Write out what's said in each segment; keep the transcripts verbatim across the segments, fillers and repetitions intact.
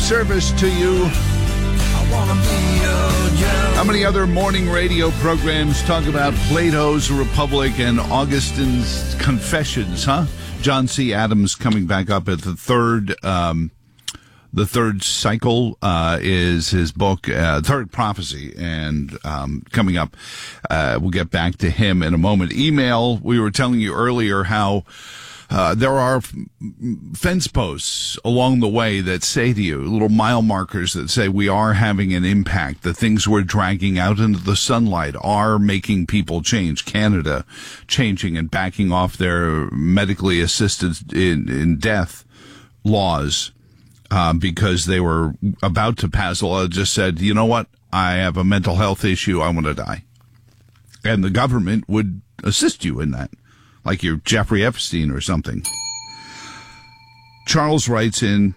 service to you. I wanna be your Joe. How many other morning radio programs talk about Plato's Republic and Augustine's Confessions, huh? John C. Adams coming back up at the third, um, the third cycle, uh, is his book, uh, Third Prophecy, and, um, coming up, uh, we'll get back to him in a moment. Email, we were telling you earlier how, Uh, there are f- fence posts along the way that say to you, little mile markers that say we are having an impact. The things we're dragging out into the sunlight are making people change. Canada changing and backing off their medically assisted in, in death laws uh, because they were about to pass a law that just said, you know what, I have a mental health issue, I want to die. And the government would assist you in that. Like you're Jeffrey Epstein or something. Charles writes in,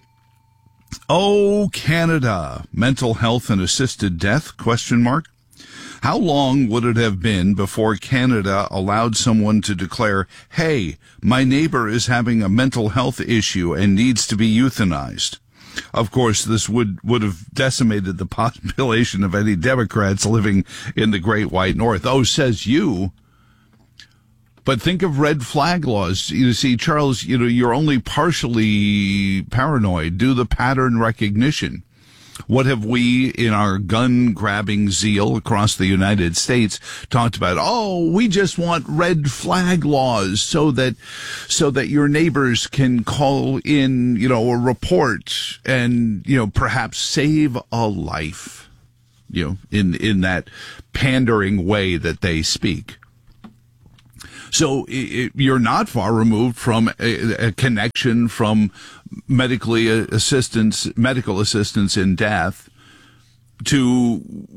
"Oh, Canada, mental health and assisted death, question mark. How long would it have been before Canada allowed someone to declare, hey, my neighbor is having a mental health issue and needs to be euthanized? Of course, this would, would have decimated the population of any Democrats living in the Great White North. Oh, says you. But think of red flag laws. You see, Charles, you know, you're only partially paranoid. Do the pattern recognition. What have we, in our gun-grabbing zeal across the United States, talked about? Oh, we just want red flag laws so that, so that your neighbors can call in, you know, a report and, you know, perhaps save a life, you know, in, in that pandering way that they speak. So it, you're not far removed from a, a connection from medically assistance, medical assistance in death to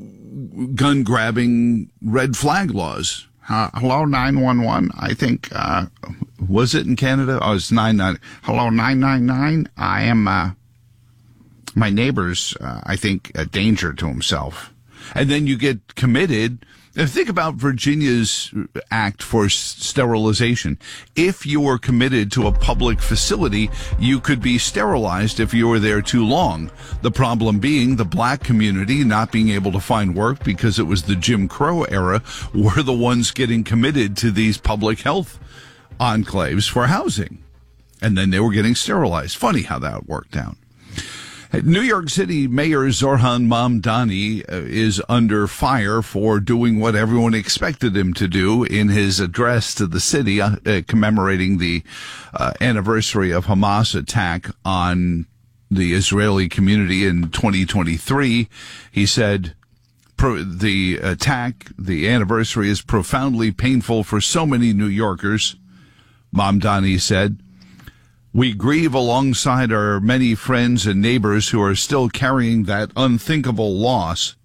gun-grabbing red flag laws. Uh, hello, nine one one. I think, uh, was it in Canada? Oh, it's nine nine. Hello, nine nine nine. I am, uh, my neighbor's, uh, I think, a danger to himself. And then you get committed. And think about Virginia's act for sterilization. If you were committed to a public facility, you could be sterilized if you were there too long. The problem being the black community not being able to find work because it was the Jim Crow era were the ones getting committed to these public health enclaves for housing. And then they were getting sterilized. Funny how that worked out. New York City Mayor Zohran Mamdani uh, is under fire for doing what everyone expected him to do in his address to the city, uh, uh, commemorating the uh, anniversary of Hamas attack on the Israeli community in twenty twenty-three. He said, Pro- the attack, the anniversary is profoundly painful for so many New Yorkers. Mamdani said, we grieve alongside our many friends and neighbors who are still carrying that unthinkable loss.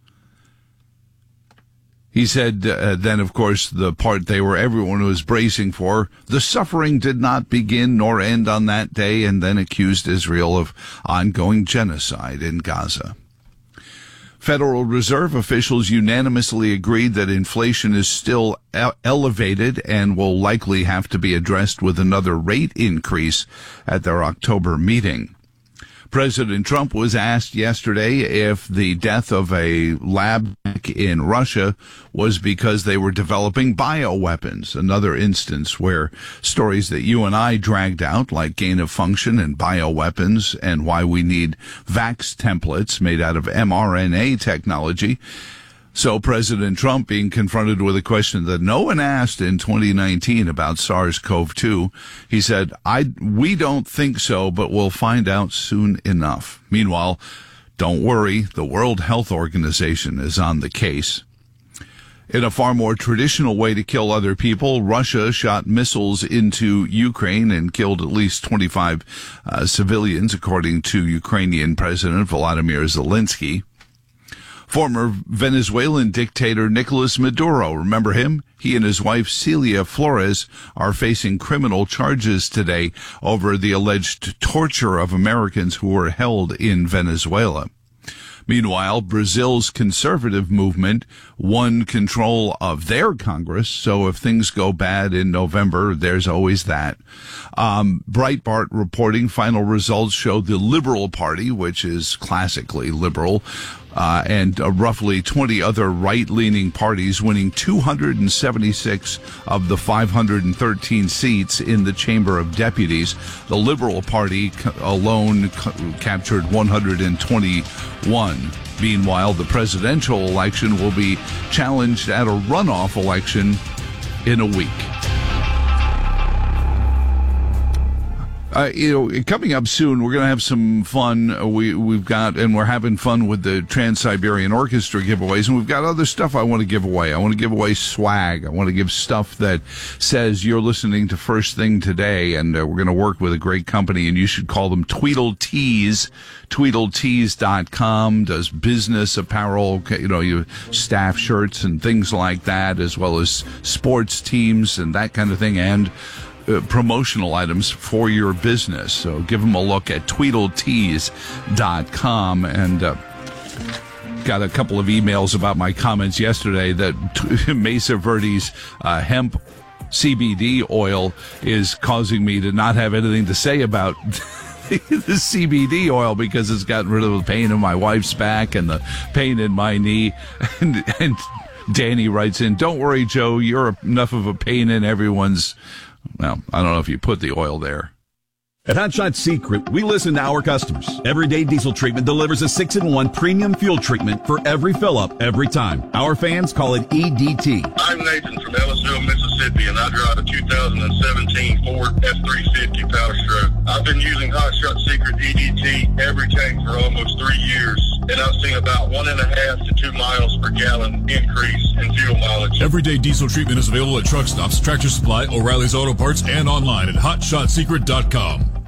He said, uh, then, of course, the part they were, everyone was bracing for, the suffering did not begin nor end on that day, and then accused Israel of ongoing genocide in Gaza. Federal Reserve officials unanimously agreed that inflation is still e- elevated and will likely have to be addressed with another rate increase at their October meeting. President Trump was asked yesterday if the death of a lab tech in Russia was because they were developing bioweapons, another instance where stories that you and I dragged out, like gain of function and bioweapons and why we need vax templates made out of mRNA technology. So President Trump, being confronted with a question that no one asked in twenty nineteen about SARS-C o V two, he said, I, we don't think so, but we'll find out soon enough. Meanwhile, don't worry, the World Health Organization is on the case. In a far more traditional way to kill other people, Russia shot missiles into Ukraine and killed at least twenty-five uh, civilians, according to Ukrainian President Volodymyr Zelensky. Former Venezuelan dictator Nicolas Maduro, remember him? He and his wife Celia Flores are facing criminal charges today over the alleged torture of Americans who were held in Venezuela. Meanwhile, Brazil's conservative movement won control of their Congress, so if things go bad in November, there's always that. Um, Breitbart reporting final results show the Liberal Party, which is classically liberal, uh, and uh, roughly twenty other right-leaning parties winning two hundred seventy-six of the five hundred thirteen seats in the Chamber of Deputies. The Liberal Party alone c- captured one hundred twenty-one. Meanwhile, the presidential election will be challenged at a runoff election in a week. Uh, you know, coming up soon, we're going to have some fun. We, we've got, and we're having fun with the Trans-Siberian Orchestra giveaways, and we've got other stuff I want to give away. I want to give away swag. I want to give stuff that says you're listening to First Thing Today, and uh, we're going to work with a great company, and you should call them Tweedle Tees. Tweedle Tees dot com does business apparel, you know, you staff shirts and things like that, as well as sports teams and that kind of thing, and Uh, promotional items for your business. So give them a look at Tweedle Tees dot com. And uh, got a couple of emails about my comments yesterday that t- Mesa Verde's uh, hemp C B D oil is causing me to not have anything to say about the C B D oil because it's gotten rid of the pain in my wife's back and the pain in my knee. And, and Danny writes in, "Don't worry, Joe, you're enough of a pain in everyone's..." Well, I don't know if you put the oil there. At Hot Shot Secret, we listen to our customers. Everyday Diesel Treatment delivers a six in one premium fuel treatment for every fill-up, every time. Our fans call it E D T. I'm Nathan from Ellisville, Mississippi, and I drive a two thousand seventeen Ford F three fifty Power Stroke. I've been using Hot Shot Secret E D T every tank for almost three years, and I've seen about one and a half to two miles per gallon increase in fuel mileage. Everyday Diesel Treatment is available at truck stops, Tractor Supply, O'Reilly's Auto Parts, and online at hot shot secret dot com.